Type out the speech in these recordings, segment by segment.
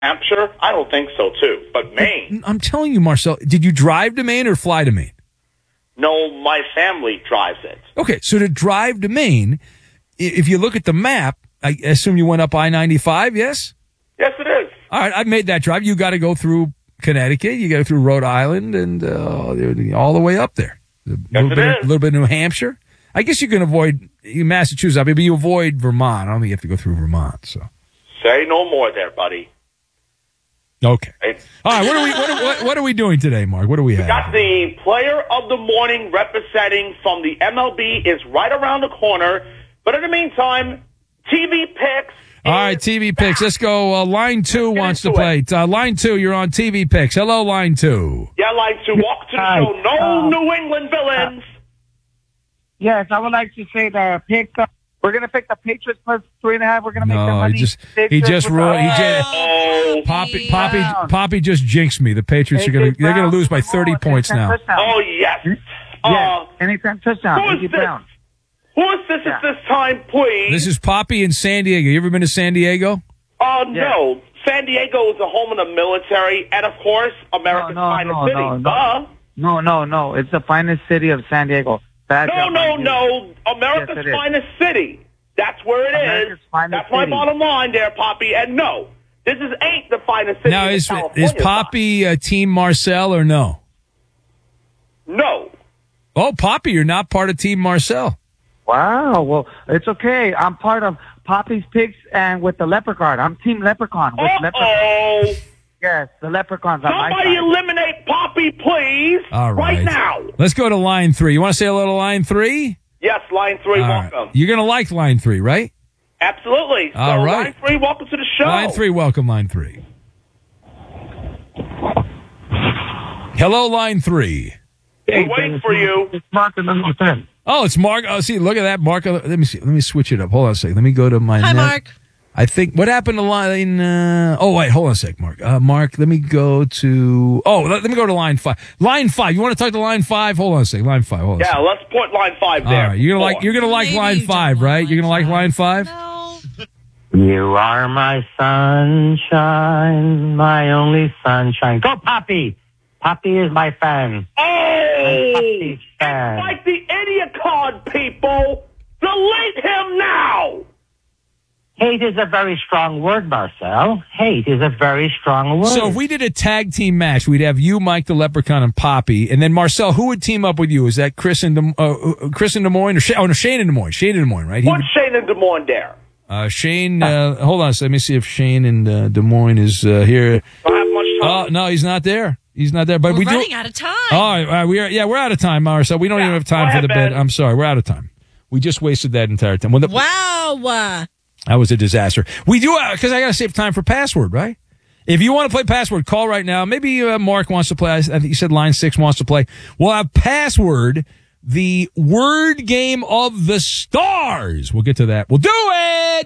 Hampshire? I don't think so, too. But Maine? I'm telling you, Marcel, did you drive to Maine or fly to Maine? No, my family drives it. Okay, so to drive to Maine, if you look at the map, I assume you went up I-95, yes? Yes, it is. All right, I've made that drive. You got to go through Connecticut, you go through Rhode Island, and all the way up there. A little bit of New Hampshire. I guess you can avoid Massachusetts, but you avoid Vermont. I don't think you have to go through Vermont. So say no more there, buddy. Okay. All right. What are we doing today, Mark? What do we have? We got the player of the morning representing from the MLB is right around the corner. But in the meantime, TV picks. All right, TV picks. Let's go. Line 2 wants to play. Line 2, you're on TV picks. Hello, Line 2. Yeah, Line 2. Walk to the show. No New England villains. Yes, I would like to say that we're going to pick the Patriots plus 3.5. We're going to make the money. He just ruined. Poppy just jinxed me. The Patriots they're going to lose by 30 points now. Touchdown. Oh, yes. Anytime touchdown. Who is this at this time, please? This is Poppy in San Diego. You ever been to San Diego? No. San Diego is the home of the military and, of course, America's finest city. No. It's the finest city of San Diego. No. America's finest city. That's where it is. That's my bottom line there, Poppy. And no, this ain't the finest city now, in California. Is Poppy Team Marcel or no? No. Oh, Poppy, you're not part of Team Marcel. Wow. Well, it's okay. I'm part of Poppy's picks and with the Leprechaun. I'm Team Leprechaun. Uh-oh. Yes, the Leprechauns. Somebody eliminate Poppy, please. All right now. Let's go to Line 3. You want to say hello to Line 3? Yes, Line 3, welcome. Right. You're going to like Line 3, right? Absolutely. All right. Line 3, welcome to the show. Line 3, welcome, Line 3. Hello, Line 3. We're waiting for you. It's Mark and number 10. Oh, it's Mark. Oh, see, look at that, Mark. Let me see. Let me switch it up. Hold on a second. Let me go to my Hi, Mark. I think, what happened to line, wait, hold on a sec, Mark. Mark, let me go to, let me go to Line 5. Line 5, you want to talk to Line 5? Hold on a second, Line 5, hold on. Yeah, let's put Line 5 there. All right, you're gonna like Line 5, right? You're gonna like Line 5? No. You are my sunshine, my only sunshine. Go, Poppy! Poppy is my fan. Oh! Poppy's fan. It's like the idiot card, people! Delete him now! Hate is a very strong word, Marcel. Hate is a very strong word. So if we did a tag team match, we'd have you, Mike the Leprechaun, and Poppy. And then Marcel, who would team up with you? Is that Chris in Des Moines? Shane in Des Moines. Shane in Des Moines, right? Put Shane in Des Moines there. Shane, hold on. So let me see if Shane in Des Moines is here. Don't have much time. No, he's not there. He's not there. But We're running out of time. All right, we're out of time, Marcel. We don't even have time for the bid. I'm sorry, we're out of time. We just wasted that entire time. Wow. That was a disaster. We do, because I got to save time for password, right? If you want to play password, call right now. Maybe Mark wants to play. I think you said Line 6 wants to play. We'll have password, the word game of the stars. We'll get to that. We'll do it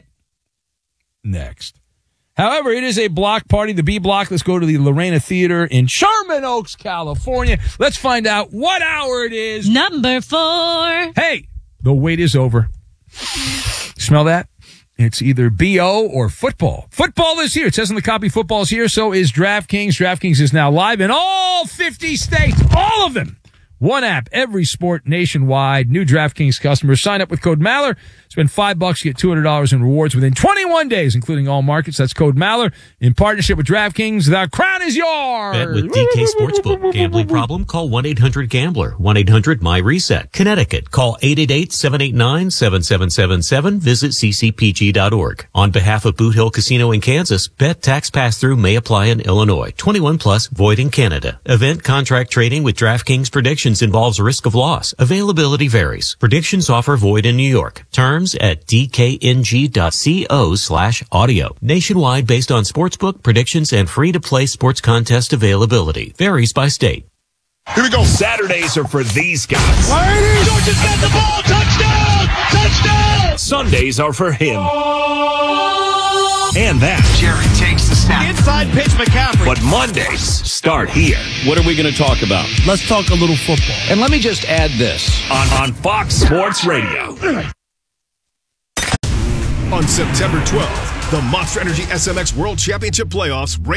next. However, it is a block party, the B block. Let's go to the Lorena Theater in Sherman Oaks, California. Let's find out what hour it is. Number 4. Hey, the wait is over. Smell that? It's either BO or football. Football is here. It says in the copy, football is here. So is DraftKings. DraftKings is now live in all 50 states. All of them. One app, every sport nationwide. New DraftKings customers sign up with code Maller. Spend $5, get $200 in rewards within 21 days, including all markets. That's code Maller in partnership with DraftKings. The crown is yours. Bet with DK Sportsbook. Gambling problem? Call 1-800-GAMBLER. 1-800-MY-RESET. Connecticut. Call 888-789-7777. Visit ccpg.org. On behalf of Boot Hill Casino in Kansas, bet tax pass-through may apply in Illinois. 21 plus, void in Canada. Event contract trading with DraftKings predictions involves risk of loss. Availability varies. Predictions offer void in New York. Terms at dkng.co/audio. Nationwide based on sportsbook predictions and free-to-play sports contest availability. Varies by state. Here we go. Saturdays are for these guys. Georgia's got the ball. Touchdown! Touchdown! Sundays are for him. And that. Jerry takes the snap. Inside pitch, McCaffrey. But Mondays start here. What are we going to talk about? Let's talk a little football. And let me just add this. On Fox Sports Radio. On September 12th, The Monster Energy SMX World Championship Playoffs.